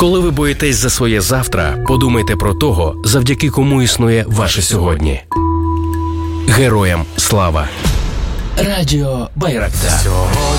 Коли ви боїтесь за своє завтра, подумайте про того, завдяки кому існує ваше сьогодні. Героям слава. Радіо Байрактар.